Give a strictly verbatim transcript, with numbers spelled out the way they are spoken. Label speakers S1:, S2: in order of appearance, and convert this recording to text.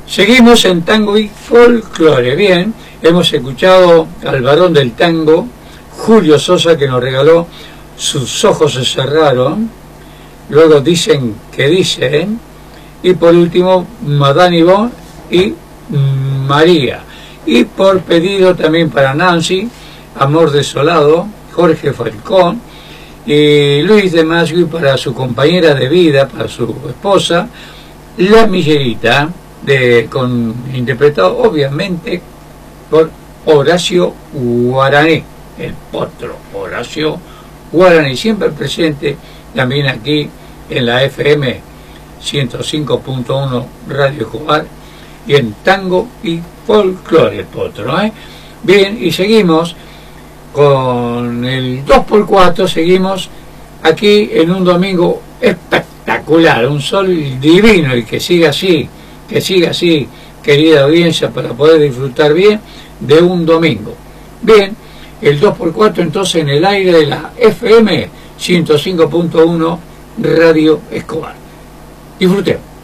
S1: Seguimos en tango y folclore. Bien, hemos escuchado al varón del tango, Julio Sosa, que nos regaló Sus ojos se cerraron. Luego Dicen que dicen. Y por último, Madame Yvonne y María. Y por pedido también para Nancy, Amor desolado, Jorge Falcón y Luis de Masgui para su compañera de vida, para su esposa, La Millerita, de, con, interpretado obviamente por Horacio Guaraní, el potro Horacio Guaraní, siempre presente también aquí en la F M ciento cinco punto uno Radio Escobar y en tango y folclore el potro, ¿eh? Bien, y seguimos con el dos por cuatro, seguimos aquí en un domingo espectacular, un sol divino, y que siga así, que siga así, querida audiencia, para poder disfrutar bien de un domingo. Bien, el dos por cuatro entonces en el aire de la F M ciento cinco punto uno Radio Escobar. Disfrutemos.